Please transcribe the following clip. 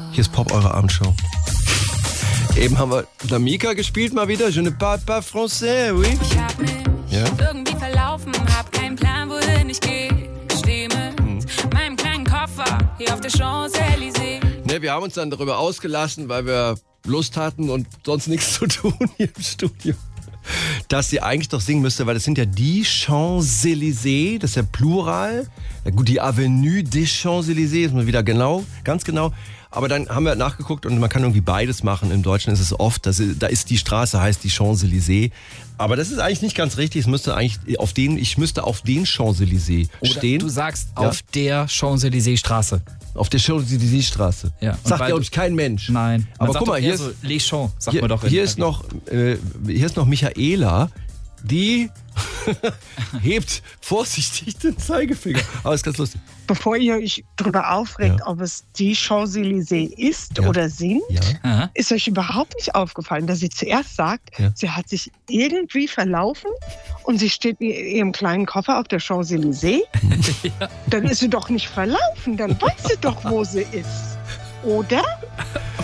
Hier ist Pop, eure Abendshow. Eben haben wir Lamika gespielt mal wieder. Je ne parle pas français, oui. Ich hab mich irgendwie verlaufen, hab keinen Plan, wohin ich gehe. Steh mit meinem kleinen Koffer hier auf der Champs-Élysées. Ne, wir haben uns dann darüber ausgelassen, weil wir Lust hatten und sonst nichts zu tun hier im Studio, dass sie eigentlich doch singen müsste, weil das sind ja die Champs-Élysées, das ist ja Plural. Ja gut, die Avenue des Champs-Élysées ist mal wieder ganz genau. Aber dann haben wir nachgeguckt und man kann irgendwie beides machen. Im Deutschen ist es oft, da ist die Straße, heißt die Champs-Élysées. Aber das ist eigentlich nicht ganz richtig. Ich müsste auf den Champs-Élysées stehen. Du sagst auf der Champs-Élysées-Straße. Auf der Champs-Élysées-Straße. Ja. Sagt, glaube ich, kein Mensch. Nein. Aber guck mal, hier ist, so Les Champs, sagt man doch. Hier ist noch Michaela, die hebt vorsichtig den Zeigefinger. Aber ist ganz lustig. Bevor ihr euch darüber aufregt, ob es die Champs-Élysées ist oder sind, ist euch überhaupt nicht aufgefallen, dass sie zuerst sagt, sie hat sich irgendwie verlaufen und sie steht mit ihrem kleinen Koffer auf der Champs-Élysées. Dann ist sie doch nicht verlaufen, dann weiß sie doch, wo sie ist. Oder?